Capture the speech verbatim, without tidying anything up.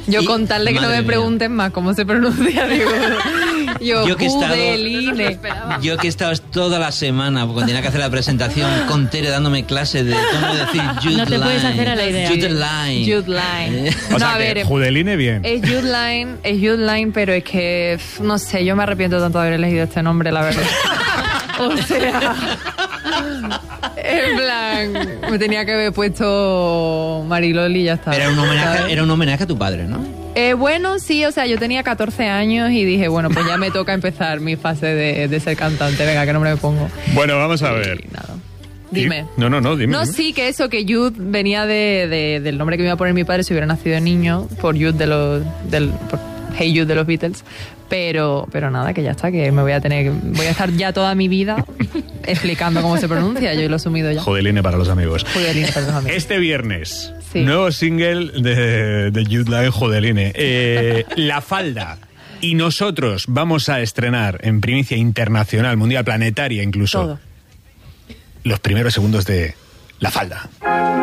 Yo Y, con tal de que no me madre pregunten más cómo se pronuncia, digo... Yo, Yo que he estado- Judeline. Yo que he estado toda la semana, porque tenía que hacer la presentación con Tere dándome clase de cómo decir Jude No te puedes Line. hacer a la idea. Jude Line. Jude Line. Eh, O No, sea a que ver, Judeline bien. Es Jude Line, es Jude Line, pero es que, pf, no sé, yo me arrepiento tanto de haber elegido este nombre, la verdad. O sea, en plan, me tenía que haber puesto Mariloli y ya está. Era un homenaje, era un homenaje a tu padre, ¿no? Eh, bueno, sí, o sea, yo tenía catorce años y dije, bueno, pues ya me toca empezar mi fase de, de ser cantante. Venga, ¿qué nombre me pongo? Bueno, vamos a ver. Y nada. Dime. No, no, no, dime. No, dime. sí, que eso, que Jude venía de, de- del nombre que me iba a poner mi padre si hubiera nacido niño, por Jude de los... Del, por Hey Jude de los Beatles. Pero, pero nada, que ya está, que me voy a tener... Voy a estar ya toda mi vida explicando cómo se pronuncia. Yo lo he asumido ya. Judeline para los amigos. Judeline, perdón, amigo. Este viernes, Sí. nuevo single de, de Jude Line, Judeline. Eh, La Falda. Y nosotros vamos a estrenar en primicia internacional, mundial, planetaria incluso, Todo. los primeros segundos de La Falda.